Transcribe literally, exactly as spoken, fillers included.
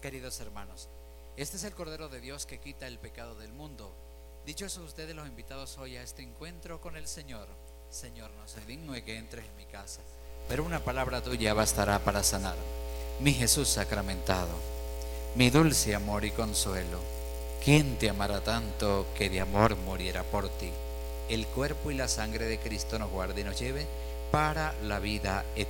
Queridos hermanos, este es el Cordero de Dios que quita el pecado del mundo. Dichosos ustedes los invitados hoy a este encuentro con el Señor. Señor, no soy digno de que entres en mi casa, pero una palabra tuya bastará para sanar. Mi Jesús sacramentado, mi dulce amor y consuelo, ¿quién te amará tanto que de amor muriera por ti? El cuerpo y la sangre de Cristo nos guarde y nos lleve para la vida eterna.